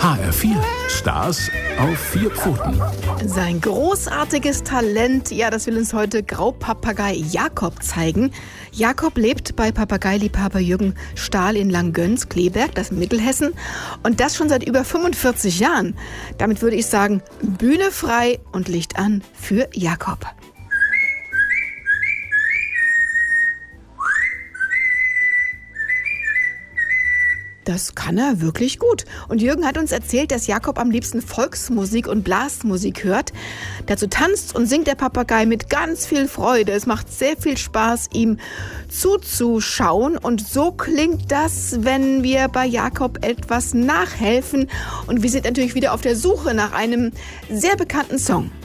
HR4, Stars auf 4 Pfoten. Sein großartiges Talent, ja, das will uns heute Graupapagei Jakob zeigen. Jakob lebt bei Papageiliebhaber Jürgen Stahl in Langgöns, Kleberg, das in Mittelhessen. Und das schon seit über 45 Jahren. Damit würde ich sagen, Bühne frei und Licht an für Jakob. Das kann er wirklich gut. Und Jürgen hat uns erzählt, dass Jakob am liebsten Volksmusik und Blasmusik hört. Dazu tanzt und singt der Papagei mit ganz viel Freude. Es macht sehr viel Spaß, ihm zuzuschauen. Und so klingt das, wenn wir bei Jakob etwas nachhelfen. Und wir sind natürlich wieder auf der Suche nach einem sehr bekannten Song.